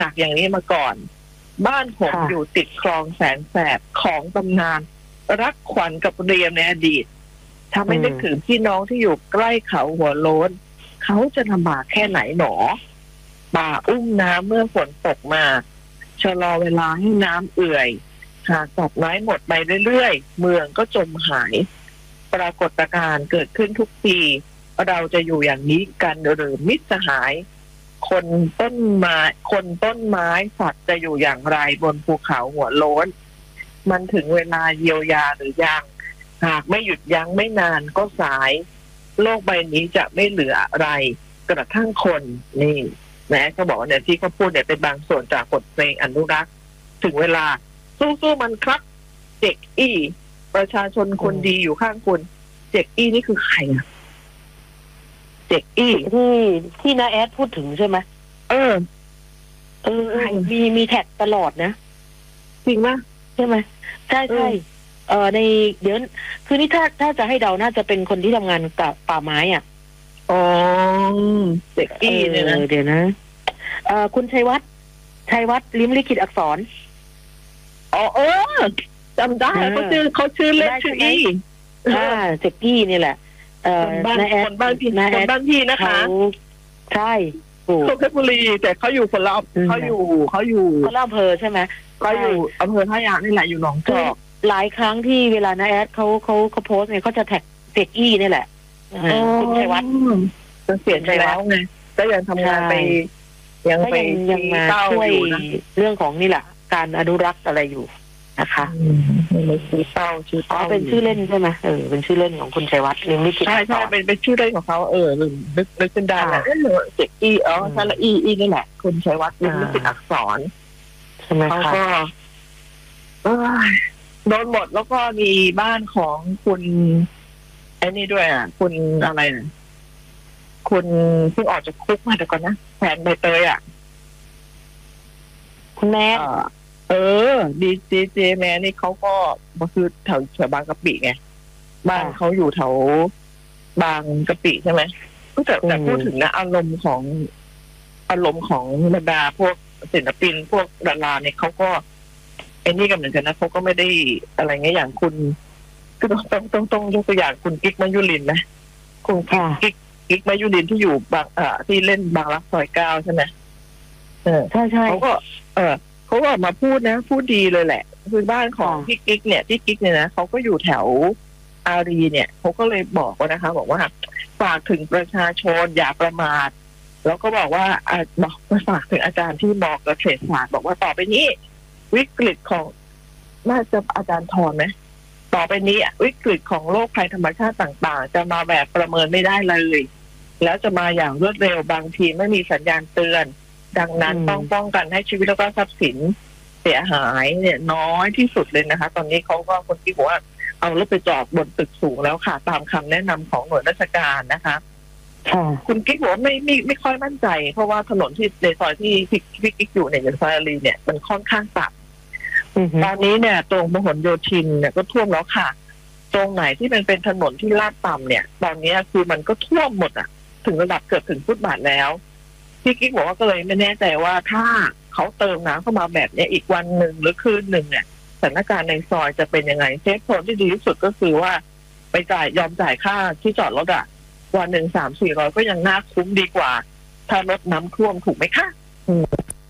จากอย่างนี้มาก่อนบ้านผมอยู่ติดคลองแสนแสบของตำนานรักขวัญกับเรียมในอดีตทำให้นึกถึงพี่น้องที่อยู่ใกล้เขาหัวโล้นเขาจะลำบากแค่ไหนหนอป่าอุ้มน้ำเมื่อฝนตกมาชะลอเวลาให้น้ำเอื่อยหากตัดไม้หมดไปเรื่อยๆเมืองก็จมหายปรากฏการณ์เกิดขึ้นทุกปีเราจะอยู่อย่างนี้กันหรือมิตรสหายคนต้นไม้สัตว์จะอยู่อย่างไรบนภูเขาหัวโล้นมันถึงเวลาเยียวยาหรือยังหากไม่หยุดยั้งไม่นานก็สายโลกใบนี้จะไม่เหลืออะไรกระทั่งคนนี่นะเขาบอกว่าเนี่ยที่เขาพูดเนี่ยเป็นบางส่วนจากบทเพลงอนุรักษ์ถึงเวลาสู้ๆมันครับเจ็กอี้ประชาชนคนดีอยู่ข้างคุณเจ็กอี้นี่คือใครอะเจ็กอี้ที่น้าแอดพูดถึงใช่ไหมมีแท็กตลอดนะจริงไหมใช่ไหมใช่ในเดี๋ยวคือนี่ถ้าจะให้เดาน่าจะเป็นคนที่ทำงานกับป่าไม้อ่ะอ๋อเจ็กอี้เนี่ยนะเดี๋ยวนะคุณชัยวัฒน์ลิ้มลิขิตอักษรจำได้เขาชื่อเล่นชื่ออี้เจ็กกี้นี่แหละคนบ้านพี่นะคะใช่สุพรรณบุรีแต่เขาอยู่คนละเขาอยู่คนละอำเภอใช่ไหมเขาอยู่อำเภอท่ายางนี่แหละอยู่หนองจอกหลายครั้งที่เวลาน้าแอดเขาโพสเนี่ยเขาจะแท็กเจ็กอี้นี่แหละคุณชัยวัฒน์จะเสียใจแล้วไงก็ยังทำงานไปยังมาช่วยเรื่องของนี่แหละการอนุรักษ์อะไรอยู่นะคะชื่อเต้าเป็นชื่อเล่นใช่ไหมเป็นชื่อเล่นของคุณชัยวัฒน์ลิมลิขิตใช่เป็นชื่อเล่นของเขานึกขึ้นได้แหละเจ็กอี้ใช่ละอี้นี่แหละคุณชัยวัฒน์ลิมลิขิตอักษรใช่ไหมเขาก็โดนหมดแล้วก็มีบ้านของคุณไอ้นี่ด้วยคุณอะไรนะคุณเพิ่งออกจากคุกมาแต่ก่อนนะแฟนใบเตยคุณแม่ดีเจแม่นี่เขาก็คือแถวบางกะปิไงบ้านเขาอยู่แถวบางกะปิใช่ไหมก็แต่พูดถึงนะอารมณ์ของบรรดาพวกศิลปินพวกดาราเนี่ยเขาก็ไอ้นี่กันเหมือนกันนะเขาก็ไม่ได้อะไรเงี้ยอย่างคุณก็ต้องยกตัวอย่างคุณกิ๊กมายุรินนะคุณกิ๊กมายุรินที่อยู่บางที่เล่นบางรักซอย9ใช่ไหมใช่เขาก็เขาก็มาพูดนะพูดดีเลยแหละคือบ้านของพี่กิ๊กเนี่ยนะเขาก็อยู่แถวอารีเนี่ยเขาก็เลยบอกว่านะคะบอกว่าฝากถึงประชาชนอย่าประมาทแล้วก็บอกว่าบอกฝากถึงอาจารย์ที่บอกกับเศรษฐศาสตร์บอกว่าต่อไปนี้วิกฤตของน่าจะอาจารย์ทรไหมต่อไปนี้วิกฤตของโรคภัยธรรมชาติต่างๆจะมาแบบประเมินไม่ได้เลยแล้วจะมาอย่างรวดเร็วบางทีไม่มีสัญญาณเตือนดังนั้นต้องป้องกันให้ชีวิตแล้วก็ทรัพย์สินเสียหายเนี่ยน้อยที่สุดเลยนะคะตอนนี้เขาก็คนที่บอกว่าเอารถไปจอดบนตึกสูงแล้วค่ะตามคำแนะนำของหน่วยราชการนะคะคุณกิ๊กบอกว่าไม่ค่อยมั่นใจเพราะว่าถนนที่ในซอยที่พี่กิ๊กอยู่เนี่ยอย่างซอยอารีเนี่ยมันค่อนข้างต่ำตอนนี้เนี่ยตรงพหลโยธินเนี่ยก็ท่วมแล้วค่ะตรงไหนที่มันเป็นถนนที่ลาดต่ำเนี่ยตอนนี้คือมันก็ท่วมหมดถึงระดับเกือบถึงฟุตบาทแล้วพี่กิ๊กบอกว่าก็เลยไม่แน่ใจว่าถ้าเขาเติมน้ำเข้ามาแบบนี้อีกวันหนึ่งหรือคืนหนึ่งเนี่ยสถานการณ์ในซอยจะเป็นยังไงเซฟโซนที่ดีที่สุดก็คือว่าไปยอมจ่ายค่าที่จอดรถวันหนึ่ง300-400ก็ยังน่าคุ้มดีกว่าถ้ารถน้ำท่วมถูกไหมคะ